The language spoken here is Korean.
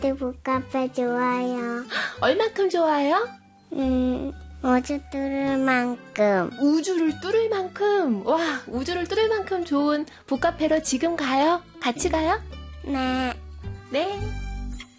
아파트 북카페 좋아요. 얼만큼 좋아요? 우주 뚫을 만큼. 우주를 뚫을 만큼. 와, 우주를 뚫을 만큼 좋은 북카페로 지금 가요? 같이 가요? 네. 네.